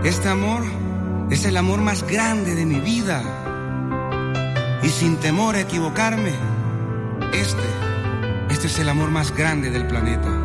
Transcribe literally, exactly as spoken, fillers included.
Este amor es el amor más grande de mi vida. Y sin temor a equivocarme, este, este es el amor más grande del planeta.